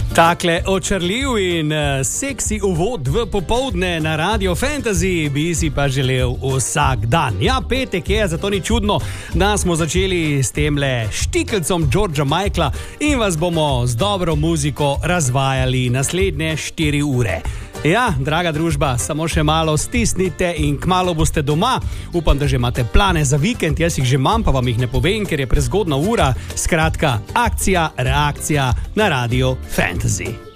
Takle očarljiv in seksi uvod v popoldne na Radio Fantasy bi si pa želel vsak dan. Ja, petek je, zato ni čudno, da smo začeli s temle štikelcom Georgea Michaela in vas bomo z dobro muziko razvajali naslednje 4 ure. Ja, draga družba, samo še malo stisnite in kmalu boste doma. Upam, da že imate plane za vikend, jaz jih že imam, pa vam jih ne povem, ker je prezgodna ura. Skratka, akcija, reakcija na Radio Fantasy.